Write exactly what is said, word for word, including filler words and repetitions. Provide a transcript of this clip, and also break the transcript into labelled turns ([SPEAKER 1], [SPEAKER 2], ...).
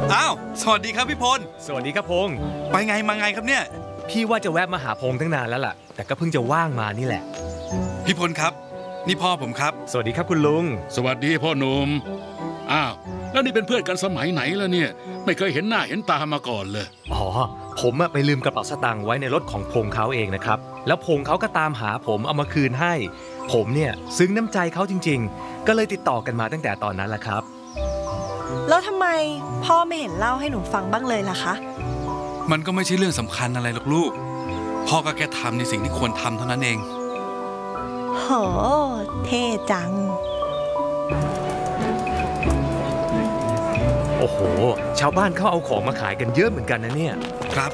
[SPEAKER 1] อ้าวสวัสดีครับพี่พล
[SPEAKER 2] สวัสดีครับพงษ์
[SPEAKER 1] ไปไงมาไงครับเนี่ย
[SPEAKER 2] พี่ว่าจะแวะมาหาพงษ์ตั้งนานแล้วล่ะแต่ก็เพิ่งจะว่างมานี่แหละ
[SPEAKER 1] พี่พลครับนี่พ่อผมครับ
[SPEAKER 2] สวัสดีครับคุณลุง
[SPEAKER 3] สวัสดีพ่อหนุ่มอ้าวแล้วนี่เป็นเพื่อนกันสมัยไหนแล้วเนี่ยไม่เคยเห็นหน้าเห็นตามาก่อนเลย
[SPEAKER 2] อ๋อผมอะไปลืมกระเป๋าสตางค์ไว้ในรถของพงษ์เขาเองนะครับแล้วพงษ์เขาก็ตามหาผมเอามาคืนให้ผมเนี่ยซึ้งน้ำใจเขาจริงๆก็เลยติดต่อกันมาตั้งแต่ตอนนั้นแหละครับ
[SPEAKER 4] แล้วทำไมพ่อไม่เห็นเล่าให้หนูฟังบ้างเลยล่ะคะ
[SPEAKER 1] มันก็ไม่ใช่เรื่องสำคัญอะไรหรอกลูกพ่อก็แค่ทำในสิ่งที่ควรทำเท่านั้นเอง
[SPEAKER 4] โหเท่จัง
[SPEAKER 2] โอ้โหชาวบ้านเขาเอาของมาขายกันเยอะเหมือนกันนะเนี่ย
[SPEAKER 1] ครับ